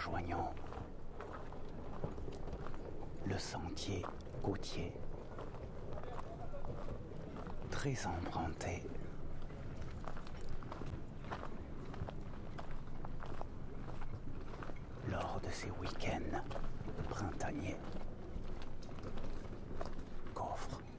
rejoignons le sentier côtier, très emprunté. Lors de ces week-ends printaniers, coffre.